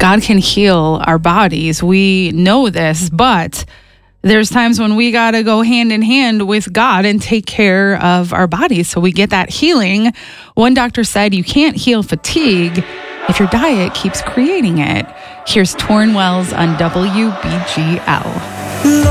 God can heal our bodies. We know this, but there's times when we got to go hand in hand with God and take care of our bodies so we get that healing. One doctor said you can't heal fatigue if your diet keeps creating it. Here's Torrin Wells on WBGL.